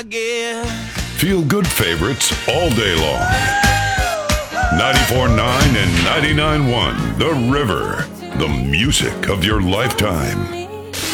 I give. Feel good favorites all day long. 94.9 and 99.1 The River. The music of your lifetime.